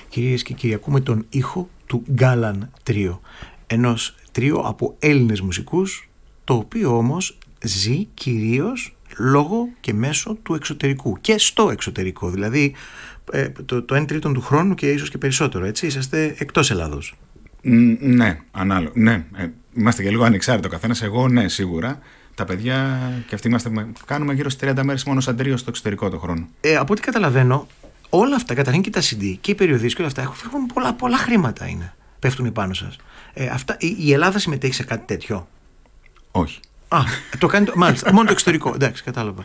κυρίες και κύριοι, ακούμε τον ήχο του Γκάλαν Τρίο, ενός τρίο από Έλληνες μουσικούς, το οποίο όμως ζει κυρίως λόγω και μέσω του εξωτερικού και στο εξωτερικό, δηλαδή το 1/3 του χρόνου και ίσως και περισσότερο, έτσι, είσαστε εκτός Ελλάδος. Ναι, ανάλογα. Ναι, είμαστε και λίγο ανεξάρτητο καθένας. Εγώ, ναι, σίγουρα. Τα παιδιά και αυτοί κάνουμε γύρω στις 30 μέρες μόνο σαν τρίο στο εξωτερικό το χρόνο. Από ό,τι καταλαβαίνω, όλα αυτά, καταρχήν και τα CD και οι περιοδίες και όλα αυτά, έχουν πολλά χρήματα πέφτουν πάνω σας. Η Ελλάδα συμμετέχει σε κάτι τέτοιο? Όχι. Το κάνει, μάλιστα, μόνο το εξωτερικό. Εντάξει, κατάλαβα.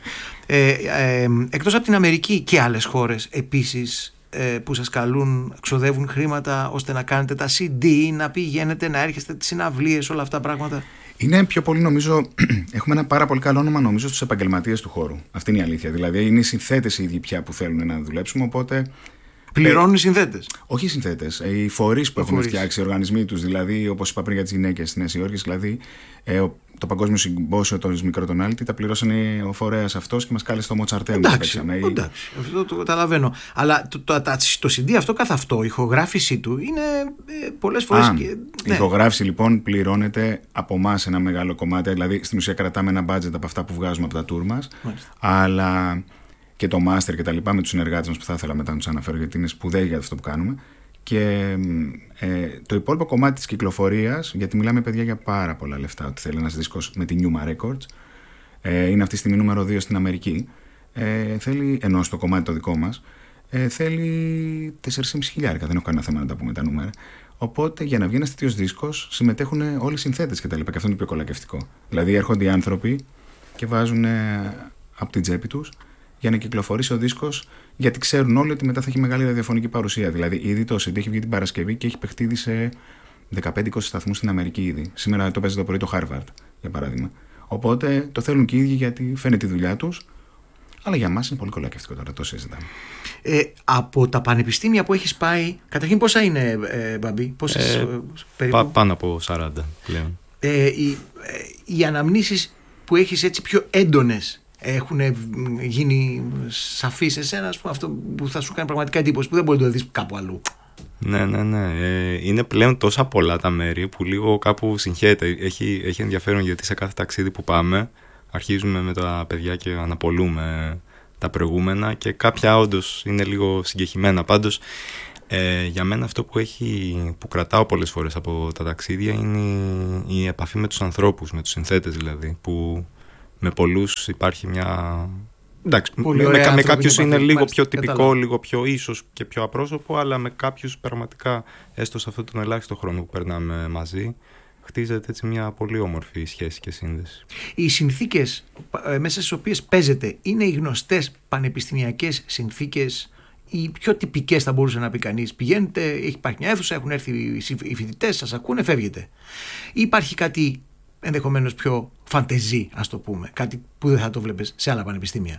Εκτός από την Αμερική και άλλες χώρες επίσης που σας καλούν, ξοδεύουν χρήματα ώστε να κάνετε τα CD, να πηγαίνετε, να έρχεστε τις συναυλίες, όλα αυτά πράγματα? Είναι πιο πολύ, νομίζω, έχουμε ένα πάρα πολύ καλό όνομα, νομίζω, στους επαγγελματίες του χώρου. Αυτή είναι η αλήθεια. Δηλαδή, είναι οι συνθέτες οι ίδιοι πια που θέλουν να δουλέψουμε, οπότε. Πληρώνουν οι συνθέτες? Όχι οι συνθέτες, οι φορείς που έχουν φτιάξει, οι οργανισμοί τους, δηλαδή, όπως είπα πριν για τις γυναίκες στη Νέα Υόρκη, δηλαδή, το Παγκόσμιο Συμπόσιο των Μικροτονάλτη τα πληρώσανε ο φορέας αυτός και μας κάλεσε στο Μοτσαρτέμ. Εντάξει, αυτό το καταλαβαίνω. Αλλά το CD αυτό καθ' αυτό, η ηχογράφησή του είναι πολλές φορές. Η ηχογράφηση λοιπόν πληρώνεται από εμάς ένα μεγάλο κομμάτι, δηλαδή στην ουσία κρατάμε ένα budget από αυτά που βγάζουμε από τα tour μας, αλλά και το master και τα λοιπά με τους συνεργάτες μας που θα ήθελα μετά να τους αναφέρω, γιατί είναι σπουδαίοι για αυτό που κάνουμε. Και το υπόλοιπο κομμάτι της κυκλοφορίας, γιατί μιλάμε παιδιά για πάρα πολλά λεφτά, ότι θέλει ένας δίσκος με τη Numa Records, είναι αυτή τη στιγμή νούμερο 2 στην Αμερική, θέλει, ενώ στο κομμάτι το δικό μας, θέλει 4.500, δεν έχω κανένα θέμα να τα πούμε τα νούμερα. Οπότε για να βγει ένας τέτοιος δίσκος συμμετέχουν όλοι οι συνθέτες και τα λοιπά, και αυτό είναι το πιο κολακευτικό. Δηλαδή έρχονται οι άνθρωποι και βάζουν από την τσέπη τους για να κυκλοφορήσει ο δίσκος, γιατί ξέρουν όλοι ότι μετά θα έχει μεγάλη ραδιοφωνική παρουσία. Δηλαδή, ήδη το CD έχει βγει την Παρασκευή και έχει παιχτεί ήδη σε 15-20 σταθμούς στην Αμερική ήδη. Σήμερα το παίζει το πρωί το Harvard, για παράδειγμα. Οπότε το θέλουν και οι ίδιοι γιατί φαίνεται τη δουλειά τους. Αλλά για μας είναι πολύ κολακευτικό τώρα, το συζητάμε. Από τα πανεπιστήμια που έχεις πάει, καταρχήν πόσα είναι, Μπαμπή, πόσες περίπου? Πάνω από 40 πλέον. Οι αναμνήσεις που έχεις έτσι πιο έντονες έχουν γίνει σαφείς σε εσένα, αυτό που θα σου κάνει πραγματικά εντύπωση, που δεν μπορεί να το δεις κάπου αλλού? Ναι. Είναι πλέον τόσα πολλά τα μέρη που λίγο κάπου συγχέεται. Έχει ενδιαφέρον, γιατί σε κάθε ταξίδι που πάμε αρχίζουμε με τα παιδιά και αναπολούμε τα προηγούμενα, και κάποια όντως είναι λίγο συγκεχημένα. Πάντως για μένα αυτό που κρατάω πολλές φορές από τα ταξίδια είναι η επαφή με τους ανθρώπους, με τους συνθέτες δηλαδή, που με πολλούς υπάρχει μια... Εντάξει, με κάποιους είναι λίγο πιο τυπικό, λίγο πιο ίσως και πιο απρόσωπο, αλλά με κάποιους πραγματικά, έστω σε αυτόν τον ελάχιστο χρόνο που περνάμε μαζί, χτίζεται έτσι μια πολύ όμορφη σχέση και σύνδεση. Οι συνθήκες μέσα στις οποίες παίζετε είναι οι γνωστές πανεπιστημιακές συνθήκες, οι πιο τυπικές θα μπορούσε να πει κανείς? Πηγαίνετε, υπάρχει μια αίθουσα, έχουν έρθει οι φοιτητές, σας ακούνε, φεύγετε. Ή υπάρχει κάτι ενδεχομένως πιο φαντεζή, ας το πούμε, κάτι που δεν θα το βλέπεις σε άλλα πανεπιστήμια?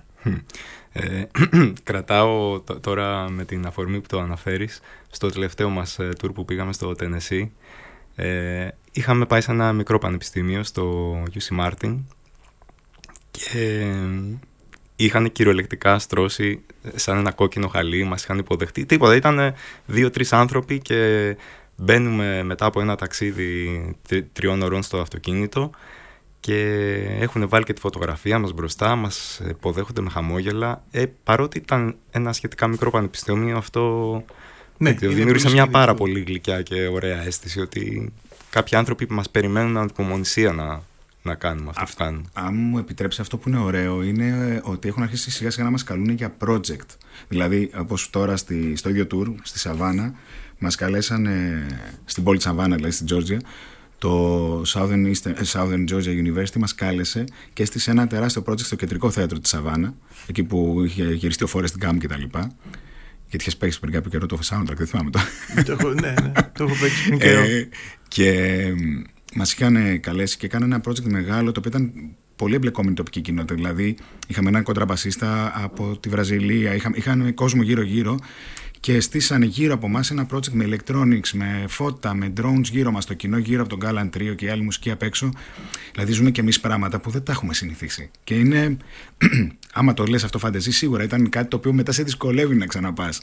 Κρατάω τώρα, με την αφορμή που το αναφέρεις, στο τελευταίο μας tour που πήγαμε στο Tennessee, είχαμε πάει σε ένα μικρό πανεπιστήμιο στο UC Martin και είχαν κυριολεκτικά στρώσει σαν ένα κόκκινο χαλί, μας είχαν υποδεχτεί. Τίποτα, ήταν 2-3 άνθρωποι και μπαίνουμε μετά από ένα ταξίδι 3 ώρων στο αυτοκίνητο και έχουν βάλει και τη φωτογραφία μας μπροστά, μας υποδέχονται με χαμόγελα. Παρότι ήταν ένα σχετικά μικρό πανεπιστήμιο, αυτό δημιούργησε μια πάρα πολύ γλυκιά και ωραία αίσθηση ότι κάποιοι άνθρωποι μας περιμένουν ανυπομονησία να κάνουμε αυτό που κάνουμε. Αν μου επιτρέψει, αυτό που είναι ωραίο είναι ότι έχουν αρχίσει σιγά σιγά να μας καλούν για project. Δηλαδή, όπως τώρα στο ίδιο tour, στη Σαβάνα, μας καλέσανε στην πόλη της Σαβάνα, δηλαδή στην Georgia, το Southern Georgia University μας κάλεσε και έστησε ένα τεράστιο project στο κεντρικό θέατρο της Σαβάνα, εκεί που είχε γυριστεί ο Forrest Gump κτλ. Γιατί είχες παίξει πριν κάποιο καιρό το soundtrack, δεν θυμάμαι το. Ναι, το έχω παίξει πριν καιρό. Και μας είχαν καλέσει και έκαναν ένα project μεγάλο, το οποίο ήταν πολύ εμπλεκόμενη τοπική κοινότητα. Δηλαδή, είχαμε έναν κοντραμπασίστα από τη Βραζιλία, είχαν κόσμο γύρω-γύρω και στήσανε γύρω από εμάς ένα project με electronics, με φώτα, με drones γύρω μας, το κοινό γύρω από τον Γκάλαν Τρίο και η άλλη μουσική απ' έξω. Δηλαδή, ζούμε και εμείς πράγματα που δεν τα έχουμε συνηθίσει. Και είναι, άμα το λες αυτό φανταζή, σίγουρα ήταν κάτι το οποίο μετά σε δυσκολεύει να ξαναπάς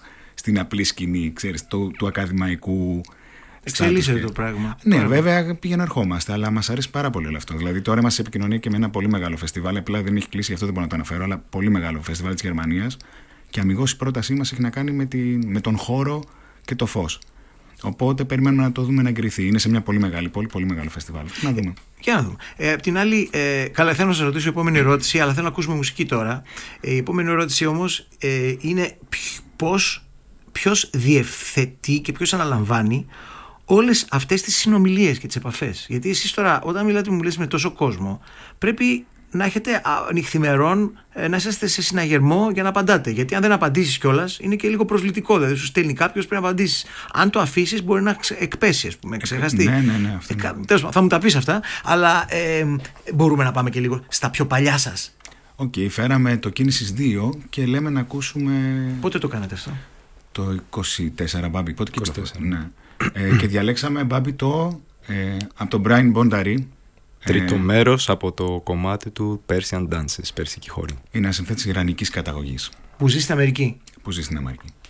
στην απλή σκηνή, ξέρεις, του ακαδημαϊκού. Εξελίσσεται το πράγμα. Ναι, βέβαια πηγαίνω ερχόμαστε, αλλά μας αρέσει πάρα πολύ όλο αυτό. Δηλαδή τώρα είμαστε σε επικοινωνία και με ένα πολύ μεγάλο φεστιβάλ. Απλά δεν έχει κλείσει, γι' αυτό δεν μπορώ να το αναφέρω, αλλά πολύ μεγάλο φεστιβάλ της Γερμανίας. Και αμιγώς η πρότασή μας έχει να κάνει με τον χώρο και το φως. Οπότε περιμένουμε να το δούμε να εγκριθεί. Είναι σε μια πολύ μεγάλη πόλη, πολύ μεγάλο φεστιβάλ. Να δούμε. Για να δούμε. Απ' την άλλη, καλά, θέλω να σας ρωτήσω η επόμενη ερώτηση, αλλά θέλω να ακούσουμε μουσική τώρα. Η επόμενη ερώτηση όμως είναι ποιος διευθετεί και ποιος αναλαμβάνει όλες αυτές τις συνομιλίες και τις επαφές. Γιατί εσείς τώρα, όταν μιλάτε μου λες με τόσο κόσμο, πρέπει να έχετε νυχθημερών, να είσαστε σε συναγερμό για να απαντάτε. Γιατί αν δεν απαντήσεις κιόλας, είναι και λίγο προσβλητικό. Δηλαδή, σου στέλνει κάποιος, πρέπει να απαντήσεις. Αν το αφήσεις, μπορεί να εκπέσει, ας πούμε, ξεχαστεί. Ναι. Θα μου τα πεις αυτά, αλλά μπορούμε να πάμε και λίγο στα πιο παλιά σας. Οκ, φέραμε το Κίνησης 2 και λέμε να ακούσουμε. Πότε το κάνατε αυτό? Το 24, Μπάμπη. Πότε 24. Ναι. Και διαλέξαμε, Μπάμπη, από τον Brian Bondary. Τρίτο μέρος από το κομμάτι του Persian Dances, Περσική χώρη. Είναι ένα συνθέτης ιρανικής καταγωγής. Που ζει στην Αμερική. Που ζει στην Αμερική.